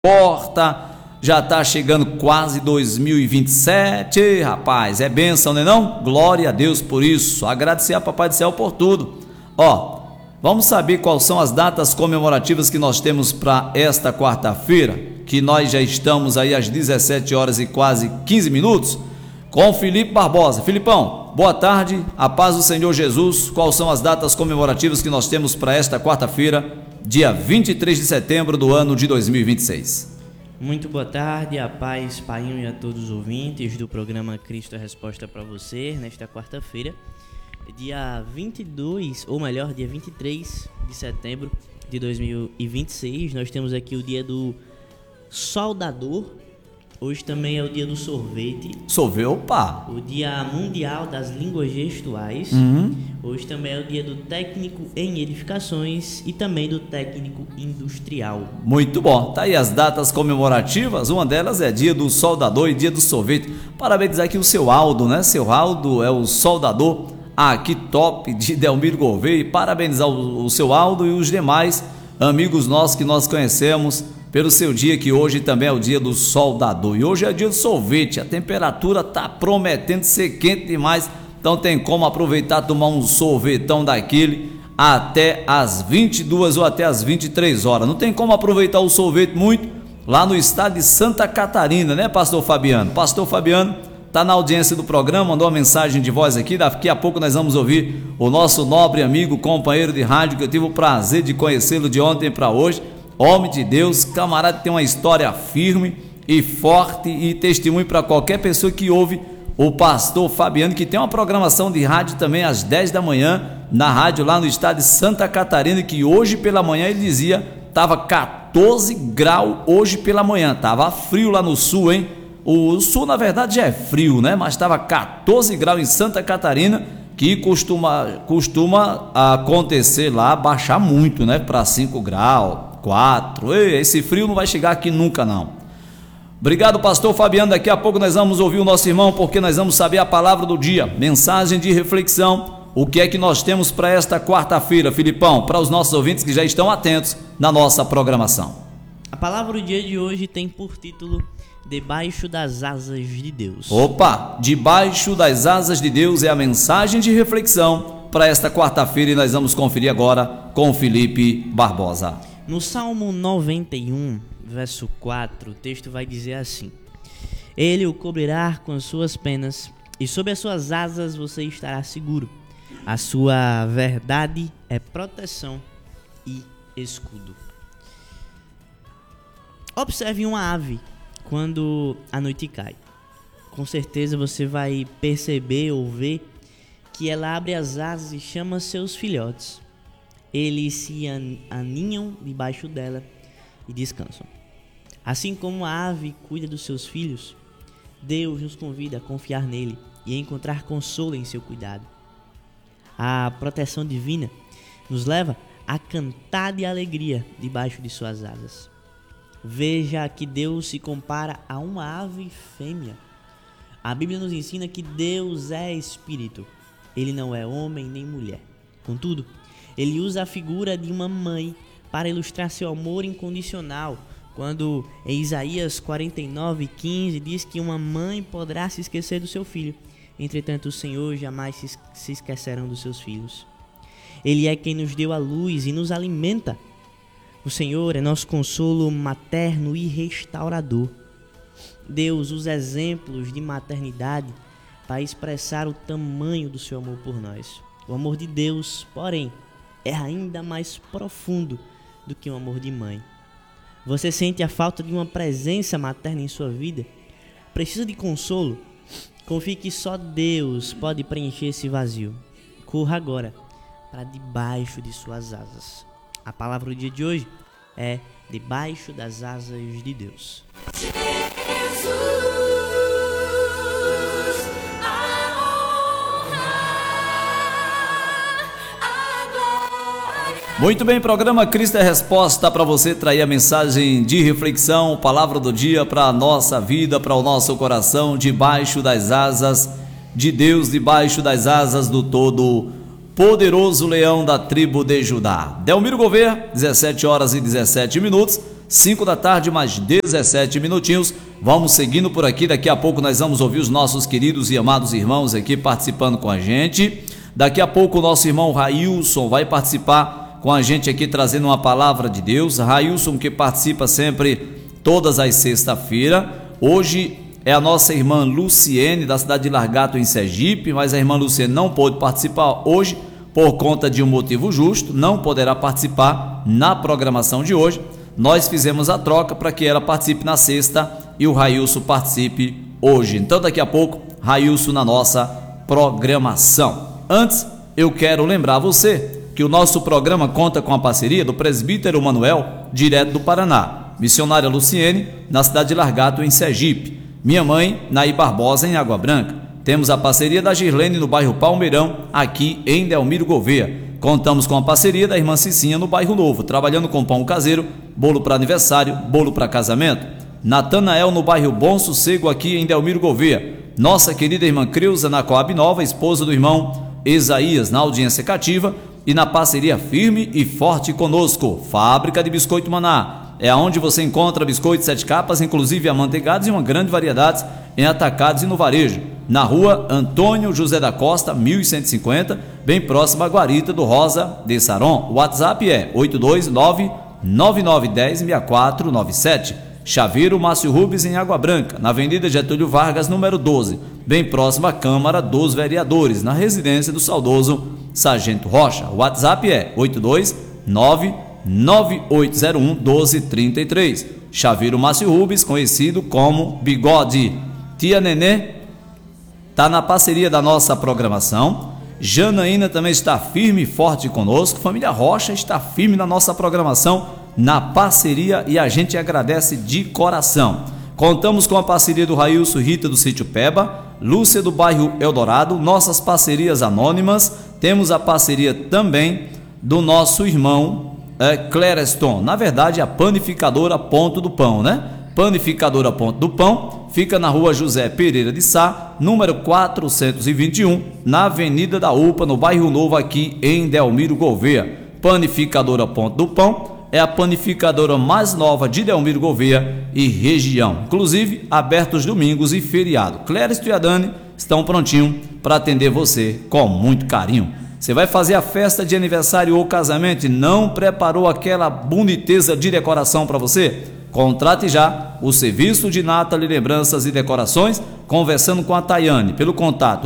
porta, já está chegando quase 2027, ei, rapaz, é bênção, não é não? Glória a Deus por isso, agradecer a Papai do Céu por tudo. Vamos saber quais são as datas comemorativas que nós temos para esta quarta-feira, que nós já estamos aí às 17 horas e quase 15 minutos, com Felipe Barbosa. Filipão, boa tarde, a paz do Senhor Jesus. Quais são as datas comemorativas que nós temos para esta quarta-feira, dia 23 de setembro do ano de 2026? Muito boa tarde, a paz, Painho, e a todos os ouvintes do programa Cristo é Resposta para você, nesta quarta-feira, dia 22, ou melhor, dia 23 de setembro de 2026. Nós temos aqui o dia do soldador. Hoje também é o dia do sorvete. Sorvete, opa! O dia mundial das línguas gestuais. Hoje também é o dia do técnico em edificações e também do técnico industrial. Muito bom, tá aí as datas comemorativas. Uma delas é dia do soldador e dia do sorvete. Parabenizar aqui o seu Aldo, né? Seu Aldo é o soldador aqui top de Delmiro Gouveia. E parabenizar o seu Aldo e os demais amigos nossos que nós conhecemos pelo seu dia, que hoje também é o dia do soldador. E hoje é dia do sorvete, a temperatura tá prometendo ser quente demais, então tem como aproveitar, tomar um sorvetão daquele até as 22 ou até as 23 horas. Não tem como aproveitar o sorvete muito lá no estado de Santa Catarina, né, pastor Fabiano? Pastor Fabiano tá na audiência do programa, mandou uma mensagem de voz aqui. Daqui a pouco nós vamos ouvir o nosso nobre amigo, companheiro de rádio, que eu tive o prazer de conhecê-lo de ontem para hoje. Homem de Deus, camarada, tem uma história firme e forte e testemunho para qualquer pessoa que ouve o pastor Fabiano, que tem uma programação de rádio também às 10 da manhã, na rádio lá no estado de Santa Catarina, que hoje pela manhã ele dizia, estava 14 graus hoje pela manhã, estava frio lá no sul, hein? O sul na verdade já é frio, né? Mas estava 14 graus em Santa Catarina, que costuma acontecer lá, baixar muito, né? Para 5 graus. 4, esse frio não vai chegar aqui nunca não. Obrigado, pastor Fabiano. Daqui a pouco nós vamos ouvir o nosso irmão, porque nós vamos saber a palavra do dia, mensagem de reflexão. O que é que nós temos para esta quarta-feira, Filipão, para os nossos ouvintes que já estão atentos na nossa programação? A palavra do dia de hoje tem por título Debaixo das Asas de Deus. Opa, debaixo das asas de Deus é a mensagem de reflexão para esta quarta-feira, e nós vamos conferir agora com Felipe Barbosa. No Salmo 91, verso 4, o texto vai dizer assim: Ele o cobrirá com as suas penas, e sob as suas asas você estará seguro. A sua verdade é proteção e escudo. Observe uma ave quando a noite cai. Com certeza você vai perceber ou ver que ela abre as asas e chama seus filhotes. Eles se aninham debaixo dela e descansam. Assim como a ave cuida dos seus filhos, Deus nos convida a confiar nele e a encontrar consolo em seu cuidado. A proteção divina nos leva a cantar de alegria debaixo de suas asas. Veja que Deus se compara a uma ave fêmea. A Bíblia nos ensina que Deus é espírito. Ele não é homem nem mulher. Contudo, ele usa a figura de uma mãe para ilustrar seu amor incondicional, quando em Isaías 49:15 diz que uma mãe poderá se esquecer do seu filho, entretanto o Senhor jamais se esquecerá dos seus filhos. Ele é quem nos deu a luz e nos alimenta. O Senhor é nosso consolo materno e restaurador. Deus usa exemplos de maternidade para expressar o tamanho do seu amor por nós. O amor de Deus, porém, é ainda mais profundo do que um amor de mãe. Você sente a falta de uma presença materna em sua vida? Precisa de consolo? Confie que só Deus pode preencher esse vazio. Corra agora para debaixo de suas asas. A palavra do dia de hoje é debaixo das asas de Deus. Muito bem, programa Cristo é Resposta para você trazer a mensagem de reflexão, palavra do dia para a nossa vida, para o nosso coração, debaixo das asas de Deus, debaixo das asas do Todo-Poderoso Leão da tribo de Judá. Delmiro Gouveia, 17 horas e 17 minutos. 5 da tarde, mais 17 minutinhos. Vamos seguindo por aqui. Daqui a pouco nós vamos ouvir os nossos queridos e amados irmãos aqui participando com a gente. Daqui a pouco o nosso irmão Railson vai participar com a gente aqui, trazendo uma palavra de Deus. Railson, que participa sempre todas as sextas-feiras. Hoje é a nossa irmã Luciene, da cidade de Largato, em Sergipe, mas a irmã Luciene não pôde participar hoje por conta de um motivo justo, não poderá participar na programação de hoje. Nós fizemos a troca para que ela participe na sexta e o Railson participe hoje. Então daqui a pouco, Railson na nossa programação. Antes, eu quero lembrar você que o nosso programa conta com a parceria do presbítero Manuel, direto do Paraná, missionária Luciene, na cidade de Largato, em Sergipe, minha mãe, Naí Barbosa, em Água Branca. Temos a parceria da Girlene, no bairro Palmeirão, aqui em Delmiro Gouveia. Contamos com a parceria da irmã Cicinha, no bairro Novo, trabalhando com pão caseiro, bolo para aniversário, bolo para casamento. Natanael, no bairro Bom Sossego, aqui em Delmiro Gouveia. Nossa querida irmã Creuza, na Coab Nova, esposa do irmão Isaías, na audiência cativa. E na parceria firme e forte conosco, Fábrica de Biscoito Maná. É onde você encontra biscoitos 7 capas, inclusive amanteigados e uma grande variedade em atacados e no varejo. Na rua Antônio José da Costa, 1150, bem próximo à guarita do Rosa de Saron. O WhatsApp é 829-9910-6497. Chaveiro Márcio Rubens, em Água Branca, na Avenida Getúlio Vargas, número 12, bem próximo à Câmara dos Vereadores, na residência do saudoso Sargento Rocha. O WhatsApp é 829-9801-1233. Chaveiro Márcio Rubens, conhecido como Bigode. Tia Nenê está na parceria da nossa programação. Janaína também está firme e forte conosco. Família Rocha está firme na nossa programação, na parceria, e a gente agradece de coração. Contamos com a parceria do Railson Rita, do Sítio Peba, Lúcia, do bairro Eldorado, nossas parcerias anônimas. Temos a parceria também do nosso irmão Cléreston, na verdade a Panificadora Ponto do Pão, né? Panificadora Ponto do Pão fica na rua José Pereira de Sá, número 421, na Avenida da UPA, no bairro Novo, aqui em Delmiro Gouveia. Panificadora Ponto do Pão é a panificadora mais nova de Delmiro Gouveia e região, inclusive abertos domingos e feriado. Clériston e a Dani estão prontinhos para atender você com muito carinho. Você vai fazer a festa de aniversário ou casamento e não preparou aquela boniteza de decoração para você? Contrate já o serviço de Nathalie Lembranças e Decorações, conversando com a Tayane pelo contato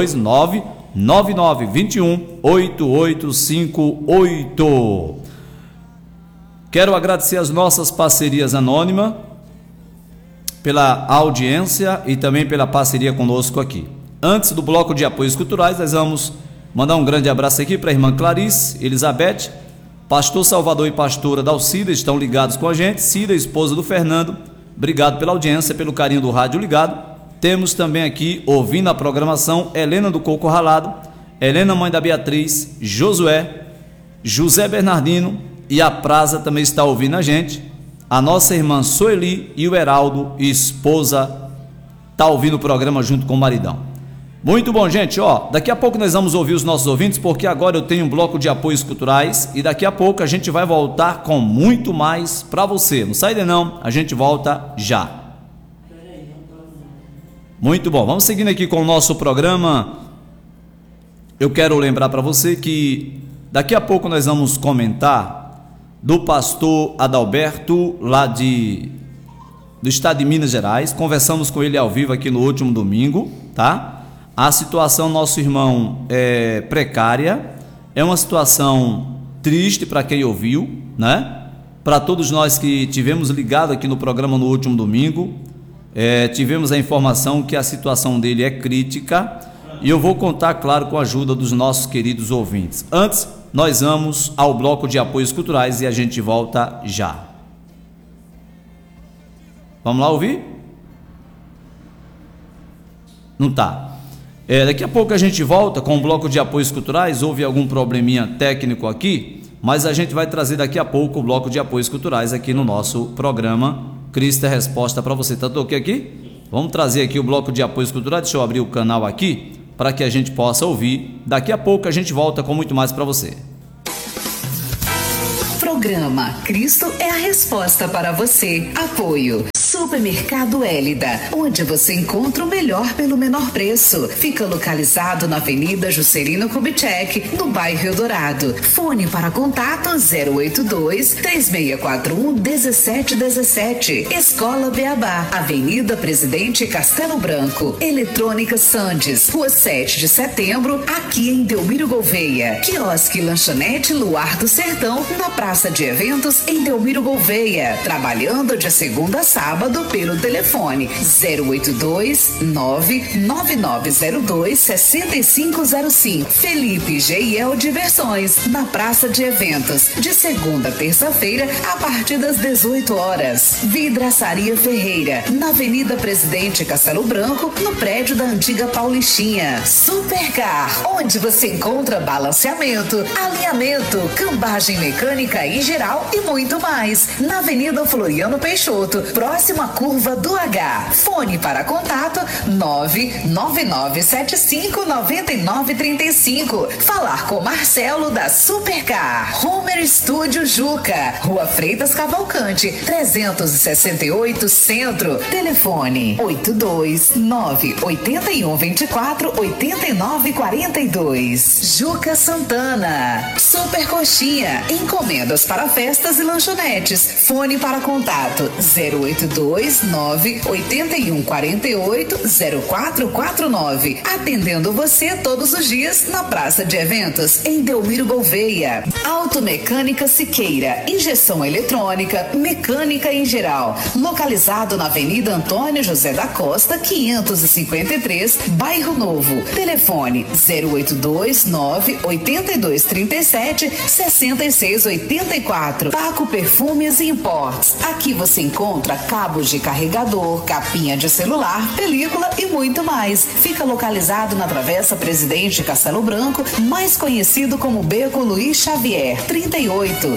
829-9921-8858. Quero agradecer as nossas parcerias anônimas pela audiência e também pela parceria conosco aqui. Antes do bloco de apoios culturais, nós vamos mandar um grande abraço aqui para a irmã Clarice Elizabeth, pastor Salvador e pastora Dalcida estão ligados com a gente. Cida, esposa do Fernando, obrigado pela audiência, pelo carinho do rádio ligado. Temos também aqui, ouvindo a programação, Helena do Coco Ralado, Helena, mãe da Beatriz, Josué, José Bernardino, e a Praza também está ouvindo a gente. A nossa irmã Sueli e o Heraldo, esposa, está ouvindo o programa junto com o maridão. Muito bom, gente, daqui a pouco nós vamos ouvir os nossos ouvintes, porque agora eu tenho um bloco de apoios culturais e daqui a pouco a gente vai voltar com muito mais para você. Não sai daí não, a gente volta já. Muito bom, vamos seguindo aqui com o nosso programa. Eu quero lembrar para você que daqui a pouco nós vamos comentar do pastor Adalberto, lá do estado de Minas Gerais. Conversamos com ele ao vivo aqui no último domingo, tá? A situação do nosso irmão é precária, é uma situação triste para quem ouviu, né? Para todos nós que tivemos ligado aqui no programa no último domingo, tivemos a informação que a situação dele é crítica, e eu vou contar, claro, com a ajuda dos nossos queridos ouvintes. Antes, nós vamos ao bloco de apoios culturais e a gente volta já. Vamos lá ouvir? Não tá. Daqui a pouco a gente volta com o bloco de apoios culturais. Houve algum probleminha técnico aqui, mas a gente vai trazer daqui a pouco o bloco de apoios culturais aqui no nosso programa Cristo é Resposta para você. Tá ok aqui? Vamos trazer aqui o bloco de apoios culturais. Deixa eu abrir o canal aqui para que a gente possa ouvir. Daqui a pouco a gente volta com muito mais para você. Programa Cristo é a a resposta para você. Apoio. Supermercado Hélida, onde você encontra o melhor pelo menor preço. Fica localizado na Avenida Juscelino Kubitschek, no bairro Eldorado. Fone para contato 082-3641-1717. Escola Beabá, Avenida Presidente Castelo Branco. Eletrônica Sandes, Rua 7 de Setembro, aqui em Delmiro Gouveia. Quiosque Lanchonete Luar do Sertão, na Praça de Eventos, em Delmiro Gouveia. Trabalhando de segunda a sábado pelo telefone 082-99902-6505. Felipe GIL Diversões, na Praça de Eventos, de segunda a terça-feira, a partir das 18 horas. Vidraçaria Ferreira, na Avenida Presidente Castelo Branco, no prédio da antiga Paulistinha. Supercar, onde você encontra balanceamento, alinhamento, cambagem mecânica em geral e muito mais. Na Avenida Floriano Peixoto, próximo à curva do H. Fone para contato 999759935. Falar com Marcelo da Supercar. Homer Studio Juca, Rua Freitas Cavalcante, 368 Centro. Telefone 829-8124-8942. Juca Santana. Super Coxinha, encomendas para festas e lanchonetes. Fone para contato 082-98148-0449. Atendendo você todos os dias na Praça de Eventos, em Delmiro Gouveia. Automecânica Siqueira, injeção eletrônica, mecânica em geral. Localizado na Avenida Antônio José da Costa, 553, Bairro Novo. Telefone 082-98237-6684. Paco Perfumes e Imports. Aqui você encontra cabos de carregador, capinha de celular, película e muito mais. Fica localizado na Travessa Presidente Castelo Branco, mais conhecido como Beco Luiz Xavier, 38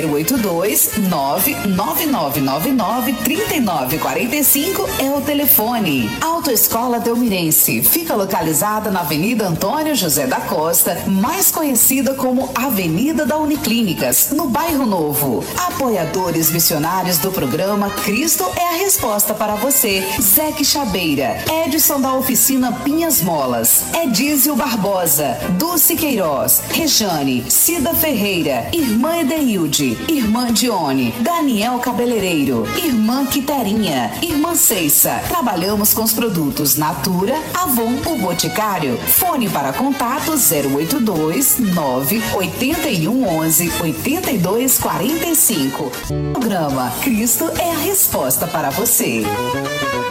082-99999-3945 é o telefone. Autoescola Delmirense fica localizada na Avenida Antônio José da Costa, mais conhecida como Avenida da Uniclínicas, no Bairro Novo. Apoiadores missionários do programa Cristo é a resposta para você. Zeque Chabeira, Edson da Oficina Pinhas Molas, Edísio Barbosa, Dulce Queiroz, Rejane, Cida Ferreira, Irmã Edeilde, Irmã Dione, Daniel Cabeleireiro, Irmã Quiterinha, Irmã Ceissa. Trabalhamos com os produtos Natura, Avon, o Boticário. Fone para contato 082-98111-8245. Programa Cristo é a resposta para você.